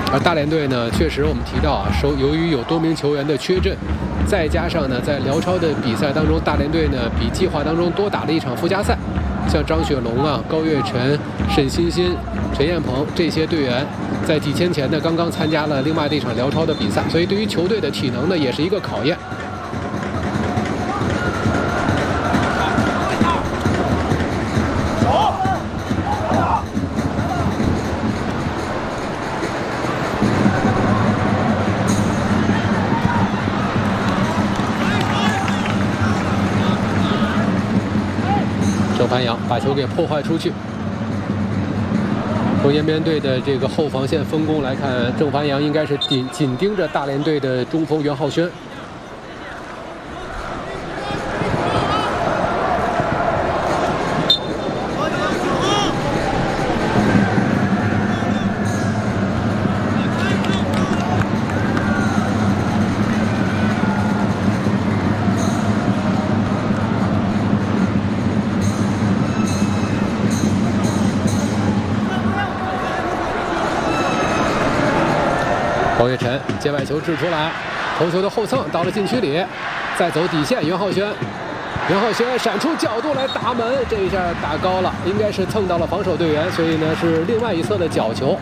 而大连队呢，确实我们提到啊，由于有多名球员的缺阵，再加上呢，在辽超的比赛当中，大连队呢比计划当中多打了一场附加赛，像张雪龙啊、高跃晨、沈欣欣、陈彦鹏这些队员，在几天前呢刚刚参加了另外的一场辽超的比赛，所以对于球队的体能呢也是一个考验。 郑凡阳把球给破坏出去。从延边队的这个后防线分工来看，郑凡阳应该是紧盯着大连队的中锋袁浩轩。高跃晨接外球掷出来，头球的后蹭到了禁区里，再走底线，袁浩轩闪出角度来打门，这一下打高了，应该是蹭到了防守队员，所以呢是另外一侧的角球。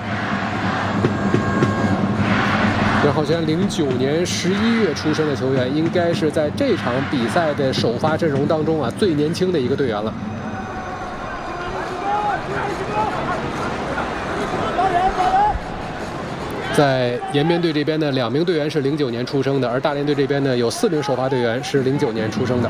袁浩轩09年11月出生的球员，应该是在这场比赛的首发阵容当中啊最年轻的一个队员了。 在延边队这边呢，2名队员是09年出生的，而大连队这边呢有4名首发队员是09年出生的。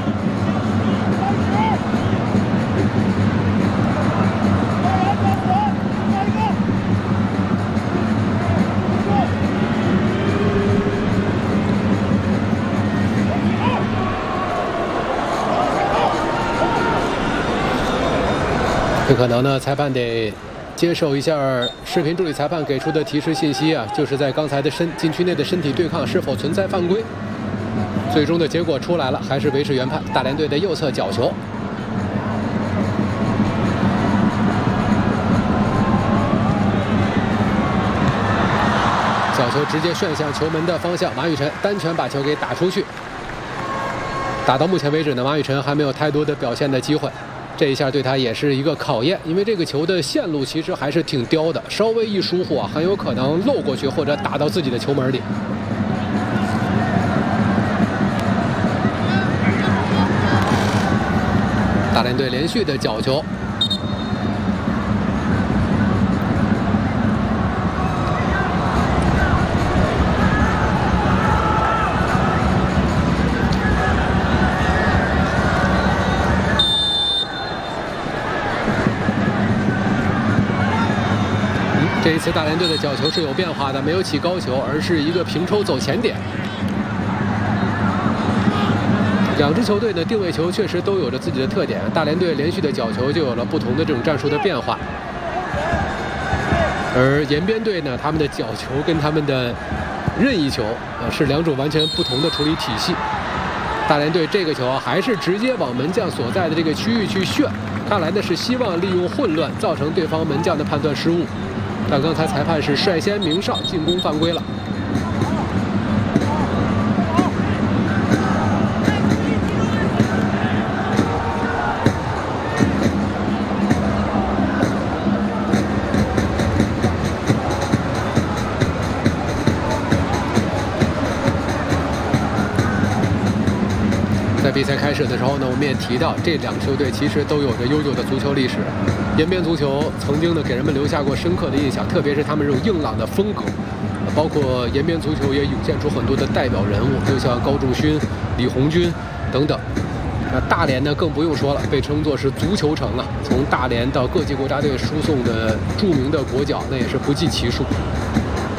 很可能呢，裁判得 接受一下视频助理裁判给出的提示信息啊，就是在刚才的禁区内的身体对抗是否存在犯规。最终的结果出来了，还是维持原判，大连队的右侧角球。角球直接旋向球门的方向，马宇晨单拳把球给打出去。打到目前为止呢，马宇晨还没有太多的表现的机会。 这一下对他也是一个考验，因为这个球的线路其实还是挺刁的，稍微一疏忽啊，很有可能漏过去或者打到自己的球门里。大连队连续的角球。 这一次大连队的角球是有变化的，没有起高球，而是一个平抽走前点。两支球队的定位球确实都有着自己的特点，大连队连续的角球就有了不同的这种战术的变化，而延边队呢，他们的角球跟他们的任意球是2种完全不同的处理体系。大连队这个球还是直接往门将所在的这个区域去旋，看来呢是希望利用混乱造成对方门将的判断失误。 但刚才裁判是率先鸣哨，进攻犯规了。在比赛开始的时候呢，我们也提到这2支球队其实都有着悠久的足球历史。 延边足球曾经呢给人们留下过深刻的印象，特别是他们这种硬朗的风格，包括延边足球也涌现出很多的代表人物，就像高仲勋、李红军等等。那大连呢更不用说了，被称作是足球城啊，从大连到各级国家队输送的著名的国脚那也是不计其数。